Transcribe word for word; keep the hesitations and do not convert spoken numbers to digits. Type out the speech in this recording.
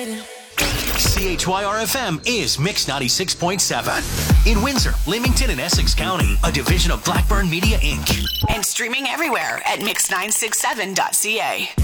waiting. C H Y R F M is Mix ninety-six point seven. In Windsor, Leamington, and Essex County, a division of Blackburn Media, Incorporated. And streaming everywhere at mix nine six seven dot c a.